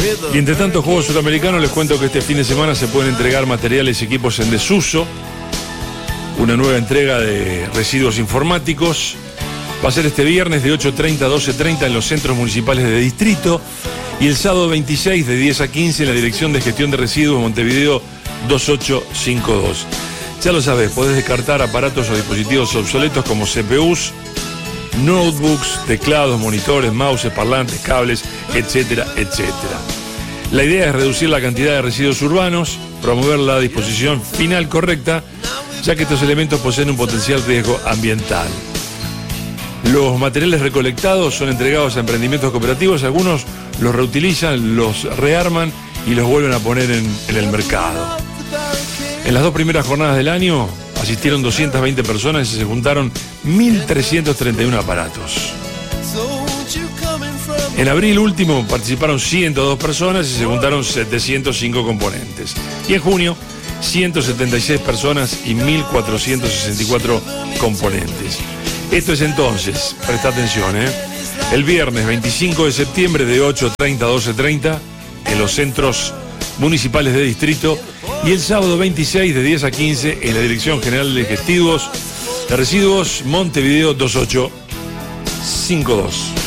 Y entre tanto juegos sudamericanos, les cuento que este fin de semana se pueden entregar materiales y equipos en desuso. Una nueva entrega de residuos informáticos. Va a ser este viernes de 8:30 a 12:30 en los centros municipales de distrito. Y el sábado 26 de 10 a 15 en la Dirección de Gestión de Residuos Montevideo 2852. Ya lo sabes, podés descartar aparatos o dispositivos obsoletos como CPUs, notebooks, teclados, monitores, mouses, parlantes, cables, etcétera, etcétera. La idea es reducir la cantidad de residuos urbanos, promover la disposición final correcta, ya que estos elementos poseen un potencial riesgo ambiental. Los materiales recolectados son entregados a emprendimientos cooperativos, algunos los reutilizan, los rearman y los vuelven a poner en el mercado. En las 2 primeras jornadas del año asistieron 220 personas y se juntaron 1.331 aparatos. En abril último participaron 102 personas y se juntaron 705 componentes. Y en junio, 176 personas y 1.464 componentes. Esto es entonces, presta atención, el viernes 25 de septiembre de 8:30 a 12:30 en los centros municipales de distrito y el sábado 26 de 10 a 15 en la Dirección General de Residuos Montevideo 2852.